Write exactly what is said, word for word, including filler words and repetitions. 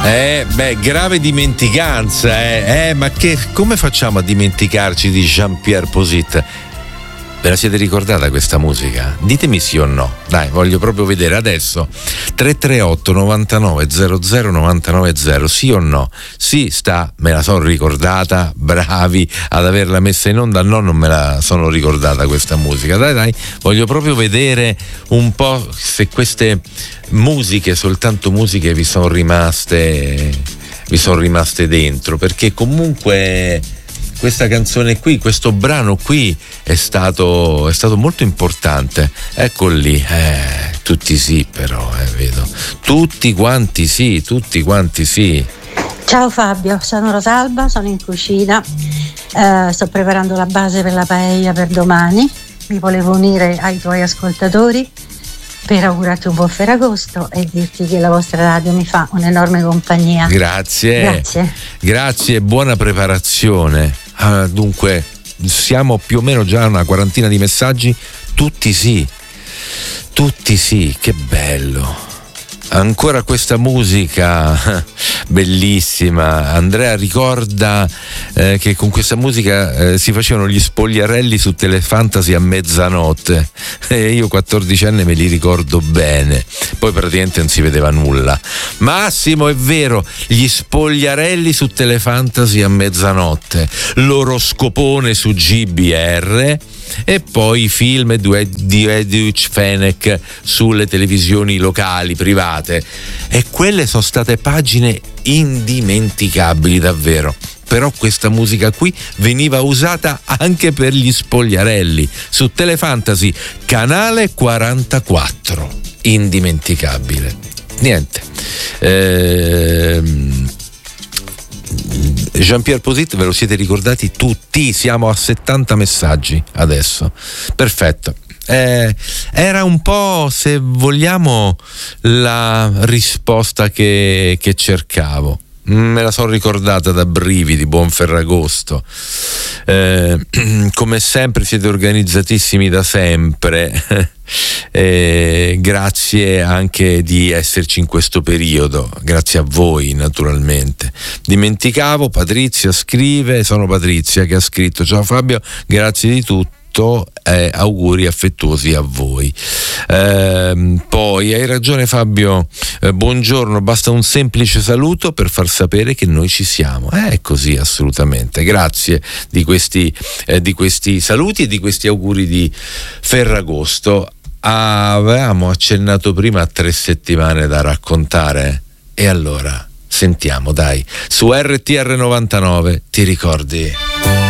Eh, beh, grave dimenticanza, eh. eh, ma che, come facciamo a dimenticarci di Jean-Pierre Posit? Ve la siete ricordata questa musica? Ditemi sì o no. Dai, voglio proprio vedere adesso. tre tre otto novantanove zero zero novantanove zero, sì o no? Sì, sta, me la sono ricordata, bravi ad averla messa in onda. No, non me la sono ricordata questa musica. Dai, dai, voglio proprio vedere un po' se queste musiche, soltanto musiche, vi sono rimaste, vi sono rimaste dentro, perché comunque questa canzone qui, questo brano qui è stato, è stato molto importante. Eccolo lì, eh, tutti sì però, eh, vedo. Tutti quanti sì, tutti quanti sì. Ciao Fabio, sono Rosalba, sono in cucina, eh, sto preparando la base per la paella per domani. Mi volevo unire ai tuoi ascoltatori per augurarti un buon Ferragosto e dirti che la vostra radio mi fa un'enorme compagnia. Grazie. Grazie. Grazie, buona preparazione. Ah, dunque, siamo più o meno già a una quarantina di messaggi. Tutti sì, tutti sì, che bello. Ancora questa musica bellissima. Andrea ricorda eh, che con questa musica eh, si facevano gli spogliarelli su Telefantasy a mezzanotte e io quattordicenne me li ricordo bene, poi praticamente non si vedeva nulla. Massimo, è vero, gli spogliarelli su Telefantasy a mezzanotte, l'oroscopone su G B R e poi i film di Edwidge Fenech sulle televisioni locali private, e quelle sono state pagine indimenticabili davvero. Però questa musica qui veniva usata anche per gli spogliarelli su Telefantasy canale quarantaquattro, indimenticabile. Niente, ehm Jean-Pierre Posit ve lo siete ricordati tutti, siamo a settanta messaggi adesso, perfetto. Eh, era un po', se vogliamo, la risposta che, che cercavo. Me la sono ricordata da brividi, buon Ferragosto. Eh, come sempre siete organizzatissimi da sempre. Eh, grazie anche di esserci in questo periodo, grazie a voi naturalmente. Dimenticavo, Patrizia scrive, sono Patrizia che ha scritto: ciao Fabio, grazie di tutto. Eh, auguri affettuosi a voi. Eh, poi hai ragione Fabio, eh, buongiorno, basta un semplice saluto per far sapere che noi ci siamo. Eh, è così, assolutamente. Grazie di questi, eh, di questi saluti e di questi auguri di Ferragosto. Avevamo accennato prima a tre settimane da raccontare, e allora sentiamo, dai, su R T R novantanove, ti ricordi?